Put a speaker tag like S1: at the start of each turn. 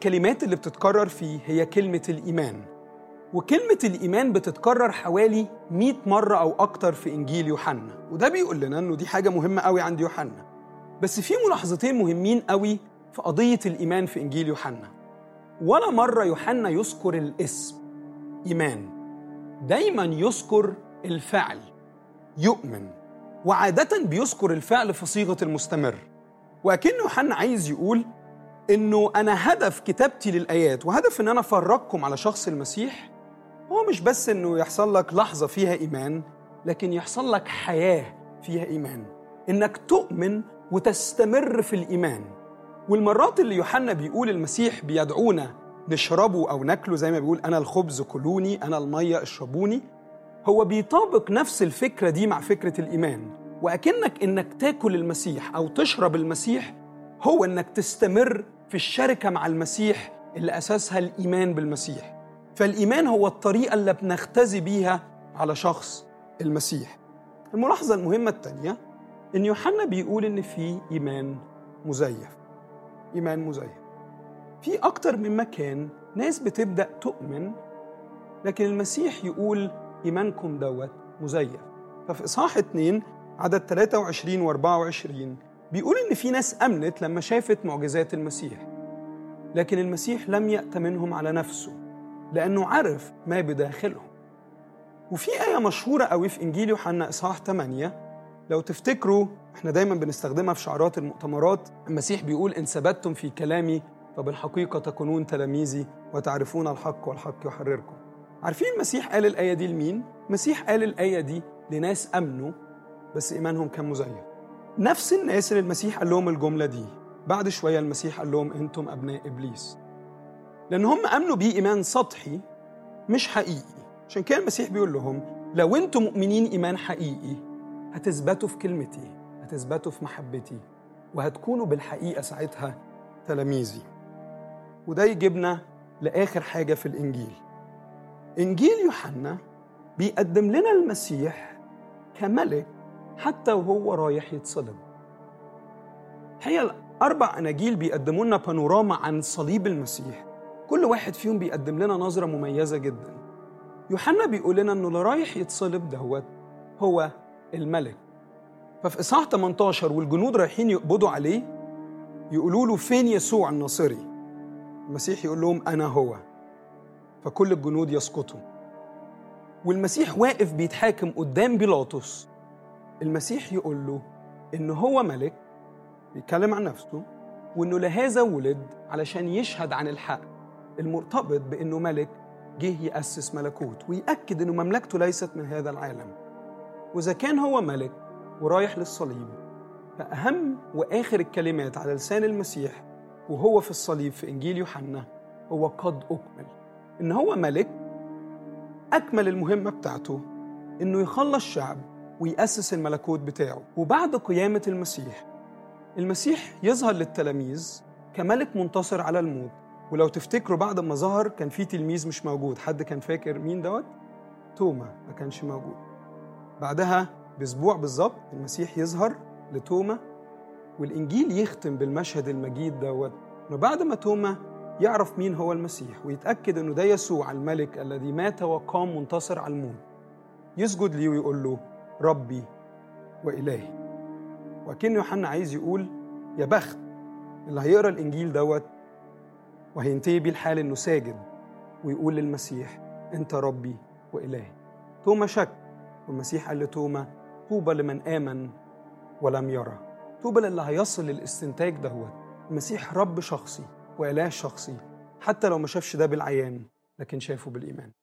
S1: الكلمات اللي بتتكرر فيه هي كلمة الإيمان، وكلمة الإيمان بتتكرر حوالي 100 مرة أو أكتر في إنجيل يوحنا، وده بيقول لنا إنه دي حاجة مهمة قوي عند يوحنا. بس في ملاحظتين مهمين قوي في قضية الإيمان في إنجيل يوحنا. ولا مرة يوحنا يذكر الاسم إيمان، دايما يذكر الفعل يؤمن، وعادة بيذكر الفعل في صيغة المستمر. وأكن يوحنا عايز يقول إنه أنا هدف كتابتي للآيات وهدف إن أنا أفرجكم على شخص المسيح هو مش بس إنه يحصل لك لحظة فيها إيمان، لكن يحصل لك حياة فيها إيمان، إنك تؤمن وتستمر في الإيمان. والمرات اللي يوحنا بيقول المسيح بيدعونا نشربه أو ناكله، زي ما بيقول أنا الخبز كلوني، أنا المية اشربوني، هو بيطابق نفس الفكرة دي مع فكرة الإيمان. وأكنك إنك تاكل المسيح أو تشرب المسيح هو إنك تستمر في الشركة مع المسيح اللي أساسها الإيمان بالمسيح. فالإيمان هو الطريقة اللي بنختزي بيها على شخص المسيح. الملاحظة المهمة الثانية إن يوحنا بيقول إن في إيمان مزيف. إيمان مزيف في أكتر من مكان ناس بتبدأ تؤمن، لكن المسيح يقول إيمانكم دوت مزيف. ففي إصحاح 2 عدد 23 و 24 بيقول إن في ناس أمنت لما شافت معجزات المسيح، لكن المسيح لم يأتمنهم على نفسه لأنه عرف ما بداخلهم. وفي آية مشهورة قوي في إنجيل يوحنا إصحاح 8، لو تفتكروا احنا دايما بنستخدمها في شعارات المؤتمرات. المسيح بيقول إن ثبتتم في كلامي فبالحقيقة تكونون تلاميذي وتعرفون الحق والحق يحرركم. عارفين المسيح قال الآية دي لمين؟ المسيح قال الآية دي لناس أمنوا بس إيمانهم كان مزيف. نفس الناس اللي المسيح قال لهم الجملة دي بعد شوية المسيح قال لهم أنتم أبناء إبليس، لأن هم أمنوا بيه إيمان سطحي مش حقيقي. عشان كده المسيح بيقول لهم لو أنتم مؤمنين إيمان حقيقي هتثبتوا في كلمتي، هتثبتوا في محبتي، وهتكونوا بالحقيقة ساعتها تلاميذي. وده يجيبنا لآخر حاجة في الإنجيل. إنجيل يوحنا بيقدم لنا المسيح كملك حتى وهو رايح يتصلب. هي الأربع أناجيل بيقدموا لنا بانوراما عن صليب المسيح، كل واحد فيهم بيقدم لنا نظرة مميزة جدا. يوحنا بيقول لنا إنه اللي رايح يتصلب دوت هو الملك. ففي إصحاح 18 والجنود رايحين يقبضوا عليه يقولوا له فين يسوع الناصري؟ المسيح يقول لهم أنا هو. فكل الجنود يسقطوا، والمسيح واقف بيتحاكم قدام بيلاطس. المسيح يقول له إنه هو ملك، بيتكلم عن نفسه، وإنه لهذا ولد علشان يشهد عن الحق المرتبط بإنه ملك جه يأسس ملكوت ويأكد إنه مملكته ليست من هذا العالم. وإذا كان هو ملك ورايح للصليب، فأهم وآخر الكلمات على لسان المسيح وهو في الصليب في إنجيل يوحنا هو قد أكمل. إن هو ملك أكمل المهمة بتاعته إنه يخلص شعب ويأسس الملكوت بتاعه. وبعد قيامة المسيح يظهر للتلاميذ كملك منتصر على الموت. ولو تفتكروا بعد ما ظهر كان في تلميذ مش موجود. حد كان فاكر مين دوت؟ توما ما كانش موجود. بعدها بأسبوع بالظبط المسيح يظهر لتوما، والإنجيل يختم بالمشهد المجيد دوت، إنه بعد ما توما يعرف مين هو المسيح ويتأكد إنه ده يسوع الملك الذي مات وقام منتصر على الموت، يسجد ليه ويقول له ربي وإلهي. وكأن يوحنا عايز يقول يا بخت اللي هيقرأ الإنجيل دوت وهينتهي بيه الحال إنه ساجد ويقول للمسيح أنت ربي وإلهي. توما شك، والمسيح قال لتوما طوبى لمن آمن ولم يرى. طوبى للي هيصل للاستنتاج دوت المسيح رب شخصي وإله شخصي، حتى لو ما شافش ده بالعيان لكن شافه بالإيمان.